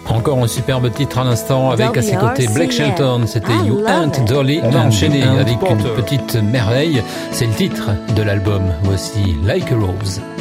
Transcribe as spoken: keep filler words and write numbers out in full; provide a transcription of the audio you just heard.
Encore un superbe titre à l'instant avec Dolly à ses côtés Blake R C M. Shelton, c'était I You love Ain't it. Dolly. On a And enchaîné You Ain't avec une Porter. petite merveille, c'est le titre de l'album. Voici Like a Rose.